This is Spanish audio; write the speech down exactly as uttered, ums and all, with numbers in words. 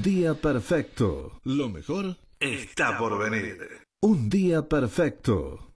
día perfecto. Lo mejor está por venir. Un día perfecto.